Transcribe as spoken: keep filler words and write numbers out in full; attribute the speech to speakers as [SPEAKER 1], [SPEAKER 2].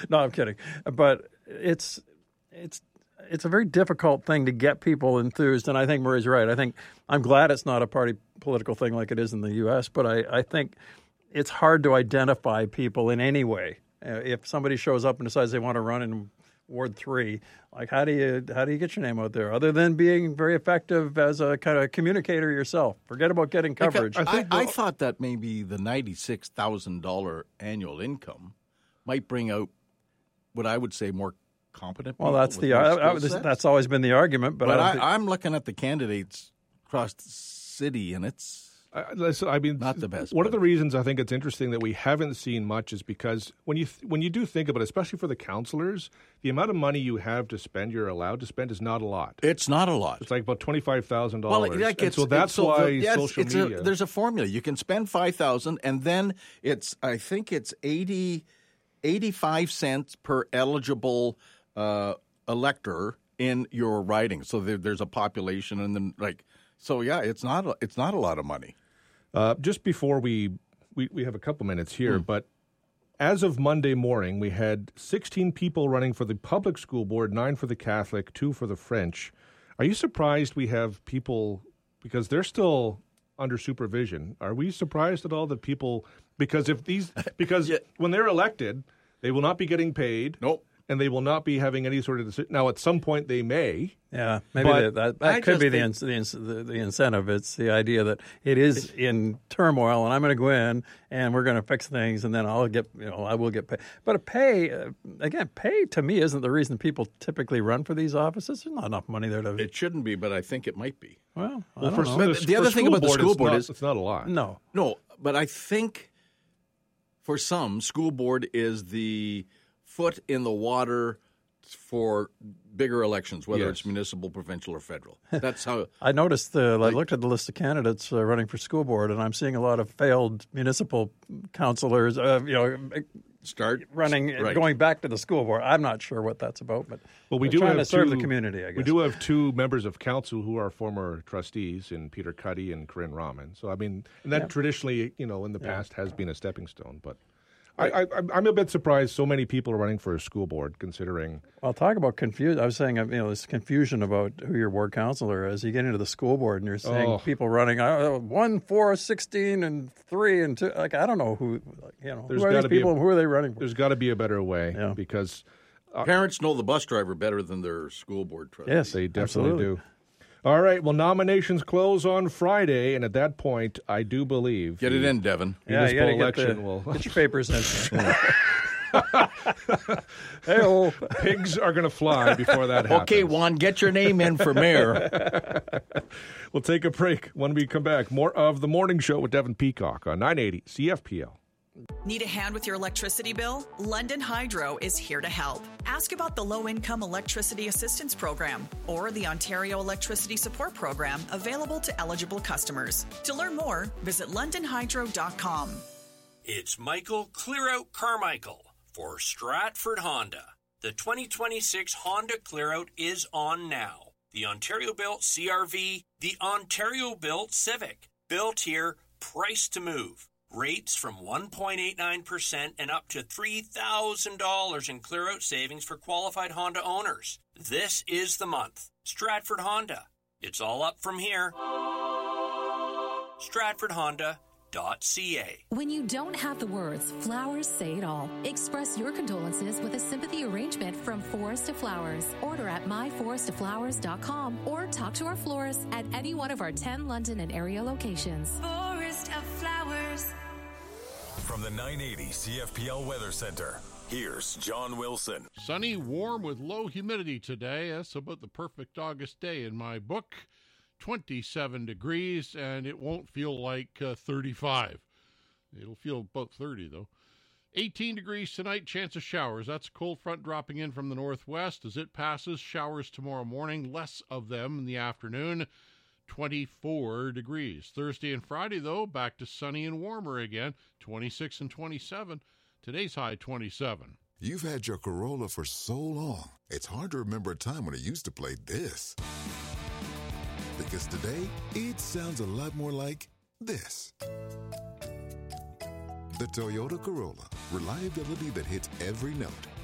[SPEAKER 1] No, I'm kidding. But it's it's it's a very difficult thing to get people enthused, and I think Murray's right. I think I'm glad it's not a party political thing like it is in the U S, but I, I think it's hard to identify people in any way. Uh, if somebody shows up and decides they want to run in Ward three, like how do you how do you get your name out there other than being very effective as a kind of communicator yourself? Forget about getting coverage.
[SPEAKER 2] I, I, I thought that maybe the ninety-six thousand dollars annual income might bring out what I would say more competent people.
[SPEAKER 1] Well, that's the uh, that's always been the argument, but,
[SPEAKER 2] but
[SPEAKER 1] I
[SPEAKER 2] I,
[SPEAKER 1] think...
[SPEAKER 2] I'm looking at the candidates across the city, and it's
[SPEAKER 3] I, listen, I mean,
[SPEAKER 2] not the best.
[SPEAKER 3] One of the reasons I think it's interesting that we haven't seen much is because when you th- when you do think about it, especially for the councillors, the amount of money you have to spend, you're allowed to spend, is not a lot.
[SPEAKER 2] It's not a lot.
[SPEAKER 3] It's like about twenty-five thousand dollars.
[SPEAKER 2] Well, like
[SPEAKER 3] and so that's
[SPEAKER 2] so
[SPEAKER 3] why
[SPEAKER 2] the, yes,
[SPEAKER 3] social
[SPEAKER 2] it's
[SPEAKER 3] media.
[SPEAKER 2] A, there's a formula. You can spend five thousand, and then it's I think it's eighty, eighty-five cents per eligible uh, elector in your riding. So there, there's a population, and then like so yeah, it's not a, it's not a lot of money.
[SPEAKER 3] Uh, just before we, we we have a couple minutes here,
[SPEAKER 2] Mm.
[SPEAKER 3] but as of Monday morning, we had sixteen people running for the public school board, nine for the Catholic, two for the French. Are you surprised we have people, because they're still under supervision, are we surprised at all that people, because if these, because
[SPEAKER 2] Yeah.
[SPEAKER 3] when they're elected, they will not be getting paid.
[SPEAKER 2] Nope.
[SPEAKER 3] And they will not be having any sort of decision. Now, at some point, they may.
[SPEAKER 1] Yeah, maybe
[SPEAKER 3] But
[SPEAKER 1] that, that, that
[SPEAKER 2] I
[SPEAKER 1] could
[SPEAKER 2] just
[SPEAKER 1] be the,
[SPEAKER 2] think-
[SPEAKER 1] ins- the, ins- the the incentive. It's the idea that it is in turmoil, and I'm going to go in, and we're going to fix things, and then I'll get, you know, I will get paid. But a pay, uh, again, pay to me isn't the reason people typically run for these offices. There's not enough money there to.
[SPEAKER 2] It shouldn't be, but I think it might be.
[SPEAKER 1] Well, I
[SPEAKER 3] Well,
[SPEAKER 1] don't
[SPEAKER 3] for,
[SPEAKER 1] know.
[SPEAKER 3] for
[SPEAKER 2] But
[SPEAKER 3] the,
[SPEAKER 2] the
[SPEAKER 3] for
[SPEAKER 2] other thing
[SPEAKER 3] school
[SPEAKER 2] about the
[SPEAKER 3] board,
[SPEAKER 2] school
[SPEAKER 3] it's
[SPEAKER 2] board
[SPEAKER 3] not-
[SPEAKER 2] is-
[SPEAKER 3] it's not a lot.
[SPEAKER 1] No.
[SPEAKER 2] No, but I think for some, school board is the foot in the water for bigger elections, whether
[SPEAKER 3] Yes.
[SPEAKER 2] it's municipal, provincial, or federal. That's how.
[SPEAKER 1] I noticed the. I looked at the list of candidates uh, running for school board, and I'm seeing a lot of failed municipal councilors. Uh, you know,
[SPEAKER 2] Start
[SPEAKER 1] running,
[SPEAKER 2] right.
[SPEAKER 1] going back to the school board. I'm not sure what that's about, but
[SPEAKER 3] Well, we
[SPEAKER 1] they're
[SPEAKER 3] do
[SPEAKER 1] trying
[SPEAKER 3] have
[SPEAKER 1] to serve
[SPEAKER 3] two,
[SPEAKER 1] the community. I guess
[SPEAKER 3] We do have two members of council who are former trustees, in Peter Cuddy and Corinne Rahman. So, I mean, and that
[SPEAKER 1] Yeah.
[SPEAKER 3] traditionally, you know, in the past has been a stepping stone. But I, I, I'm a bit surprised so many people are running for a school board, considering.
[SPEAKER 1] Well, talk about confusion. I was saying, you know, this confusion about who your ward councilor is. You get into the school board and you're seeing
[SPEAKER 3] Oh.
[SPEAKER 1] people running uh, one, four, sixteen, and three, and two. Like I don't know who. Like, you know,
[SPEAKER 3] There's
[SPEAKER 1] who are
[SPEAKER 3] gotta
[SPEAKER 1] these
[SPEAKER 3] be
[SPEAKER 1] people?
[SPEAKER 3] a-
[SPEAKER 1] and who are they running for?
[SPEAKER 3] There's got to be a better way
[SPEAKER 1] Yeah.
[SPEAKER 3] because
[SPEAKER 2] Parents know the bus driver better than their school board trustee.
[SPEAKER 1] Yes,
[SPEAKER 3] they definitely
[SPEAKER 1] absolutely.
[SPEAKER 3] do. All right. Well, nominations close on Friday, and at that point, I do believe
[SPEAKER 2] Get it
[SPEAKER 3] the
[SPEAKER 2] in, Devin.
[SPEAKER 1] Yeah, you
[SPEAKER 3] municipal
[SPEAKER 1] got to get,
[SPEAKER 3] election
[SPEAKER 1] the,
[SPEAKER 3] will.
[SPEAKER 1] get your papers in. Hey, oh,
[SPEAKER 3] Pigs are going to fly before that happens.
[SPEAKER 2] Okay, Juan, get your name in for mayor.
[SPEAKER 3] We'll take a break. When we come back, more of The Morning Show with Devin Peacock on nine eighty C F P L.
[SPEAKER 4] Need a hand with your electricity bill? London Hydro is here to help. Ask about the Low-Income Electricity Assistance Program or the Ontario Electricity Support Program available to eligible customers. To learn more, visit london hydro dot com.
[SPEAKER 5] It's Michael Clearout Carmichael for Stratford Honda. The twenty twenty-six Honda Clearout is on now. The Ontario-built C R V, the Ontario-built Civic. Built here, priced to move. Rates from one point eight nine percent and up to three thousand dollars in clear-out savings for qualified Honda owners. This is the month. Stratford Honda. It's all up from here. stratford honda dot c a.
[SPEAKER 6] When you don't have the words, flowers say it all. Express your condolences with a sympathy arrangement from Forest to Flowers. Order at my forest to flowers dot com or talk to our florist at any one of our ten London and area locations.
[SPEAKER 7] Forest of Flowers.
[SPEAKER 8] From the nine eighty C F P L Weather Center, here's John Wilson.
[SPEAKER 9] Sunny, warm with low humidity today. That's about the perfect August day in my book. twenty-seven degrees, and it won't feel like uh, thirty-five. It'll feel about thirty, though. eighteen degrees tonight, chance of showers. That's a cold front dropping in from the northwest. As it passes, showers tomorrow morning, less of them in the afternoon. twenty-four degrees. Thursday and Friday, though, back to sunny and warmer again. twenty-six and twenty-seven. Today's high, twenty-seven.
[SPEAKER 10] You've had your Corolla for so long, it's hard to remember a time when it used to play this. Because today, it sounds a lot more like this. The Toyota Corolla. Reliability that hits every note.